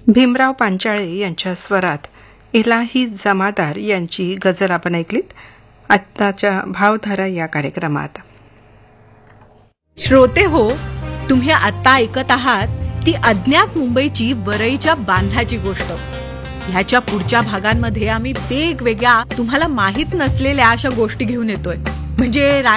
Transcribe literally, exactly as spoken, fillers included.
भीमराव पांचाळे यांच्या स्वरात इलाही जमादार यांची गझल आपण ऐकलीत आत्ताच्या भावधारा या कार्यक्रमात. श्रोते हो, तुम्ही आता ऐकत आहात ती अज्ञात मुंबईची वरईच्या बांधाची गोष्ट. ह्याच्या पुढच्या भागांमध्ये आम्ही वेगवेगळ्या तुम्हाला माहित नसलेल्या अशा गोष्टी घेऊन येतोय. म्हणजे